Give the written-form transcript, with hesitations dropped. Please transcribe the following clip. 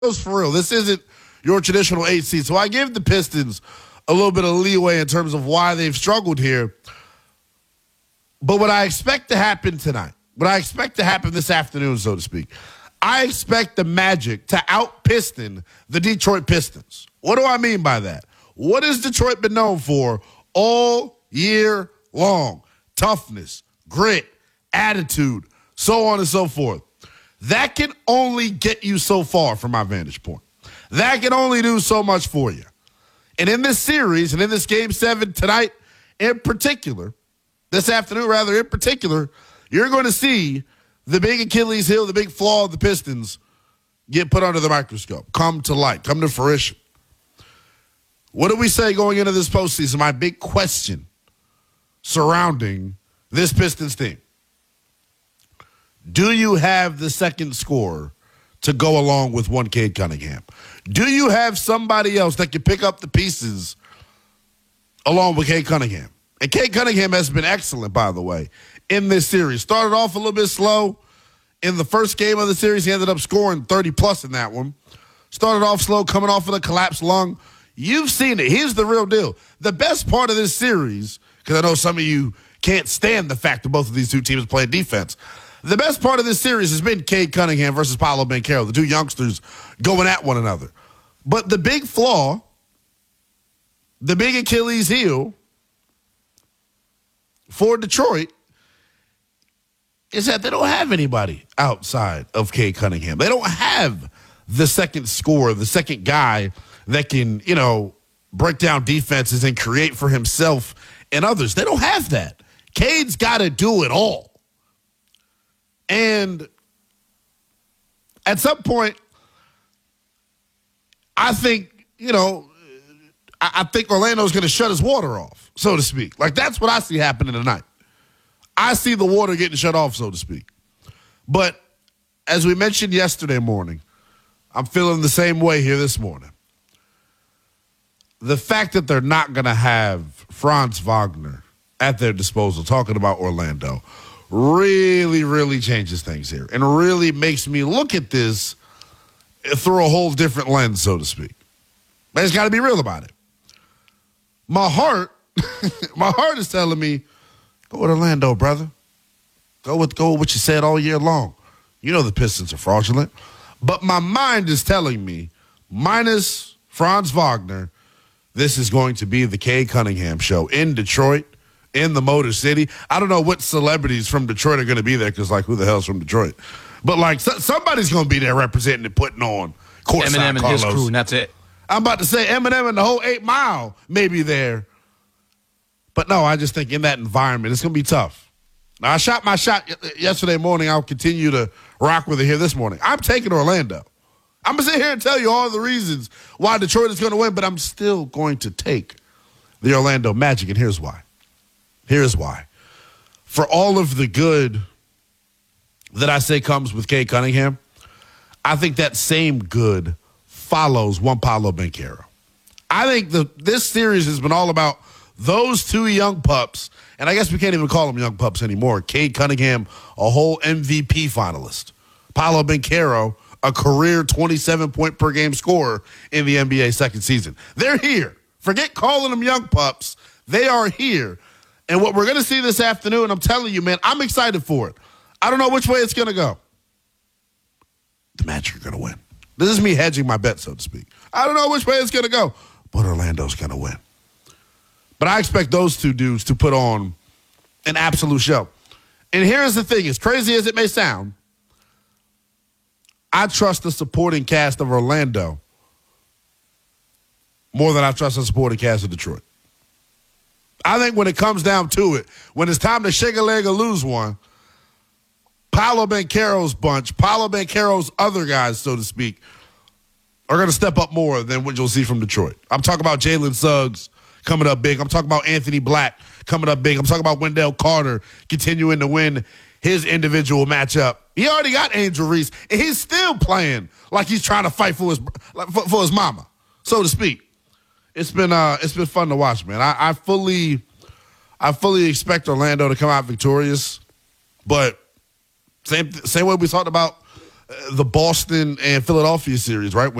for real. This isn't your traditional 8 seed. So I give the Pistons a little bit of leeway in terms of why they've struggled here. But what I expect to happen tonight, what I expect to happen this afternoon, so to speak, I expect the Magic to out-Piston the Detroit Pistons. What do I mean by that? What has Detroit been known for all year long? Toughness, grit, attitude, so on and so forth. That can only get you so far from my vantage point. That can only do so much for you. And in this series, and in this Game 7 tonight in particular, this afternoon rather in particular, you're going to see the big Achilles heel, the big flaw of the Pistons get put under the microscope, come to light, come to fruition. What do we say going into this postseason? My big question surrounding this Pistons team. Do you have the second scorer to go along with one Cade Cunningham? Do you have somebody else that can pick up the pieces along with Cade Cunningham? And Cade Cunningham has been excellent, by the way, in this series. Started off a little bit slow in the first game of the series. He ended up scoring 30-plus in that one. Started off slow, coming off of the collapsed lung. You've seen it. Here's the real deal. The best part of this series, because I know some of you can't stand the fact that both of these two teams play defense. The best part of this series has been Cade Cunningham versus Paolo Banchero, the two youngsters going at one another. But the big flaw, the big Achilles heel for Detroit is that they don't have anybody outside of Cade Cunningham. They don't have the second scorer, the second guy that can, break down defenses and create for himself and others. They don't have that. Cade's got to do it all. And at some point, I think, I think Orlando's going to shut his water off, so to speak. Like, that's what I see happening tonight. I see the water getting shut off, so to speak. But as we mentioned yesterday morning, I'm feeling the same way here this morning. The fact that they're not going to have Franz Wagner at their disposal, talking about Orlando, really, really changes things here and really makes me look at this through a whole different lens, so to speak. But it's got to be real about it. My heart is telling me, go with Orlando, brother. Go with what you said all year long. You know the Pistons are fraudulent. But my mind is telling me, minus Franz Wagner, this is going to be the Cade Cunningham show in Detroit, in the Motor City. I don't know what celebrities from Detroit are going to be there because, who the hell's from Detroit? But, somebody's going to be there representing and putting on courtside Eminem and Carlos. his crew, and that's it. I'm about to say Eminem and the whole 8 Mile may be there. But, no, I just think in that environment, it's going to be tough. Now, I shot my shot yesterday morning. I'll continue to rock with it here this morning. I'm taking Orlando. I'm going to sit here and tell you all the reasons why Detroit is going to win, but I'm still going to take the Orlando Magic, and here's why. Here's why. For all of the good that I say comes with Cade Cunningham, I think that same good follows Juan Paolo Banchero. I think this series has been all about those two young pups, and I guess we can't even call them young pups anymore. Cade Cunningham, a whole MVP finalist. Paolo Banchero, a career 27-point-per-game scorer in the NBA second season. They're here. Forget calling them young pups. They are here. And what we're going to see this afternoon, I'm telling you, man, I'm excited for it. I don't know which way it's going to go. The Magic are going to win. This is me hedging my bet, so to speak. I don't know which way it's going to go, but Orlando's going to win. But I expect those two dudes to put on an absolute show. And here's the thing. As crazy as it may sound, I trust the supporting cast of Orlando more than I trust the supporting cast of Detroit. I think when it comes down to it, when it's time to shake a leg or lose one, Paolo Banchero's bunch, Paolo Banchero's other guys, so to speak, are going to step up more than what you'll see from Detroit. I'm talking about Jalen Suggs coming up big. I'm talking about Anthony Black coming up big. I'm talking about Wendell Carter continuing to win his individual matchup. He already got Angel Reese, and he's still playing like he's trying to fight for his mama, so to speak. It's been fun to watch, man. I fully expect Orlando to come out victorious, but same way we talked about the Boston and Philadelphia series, right?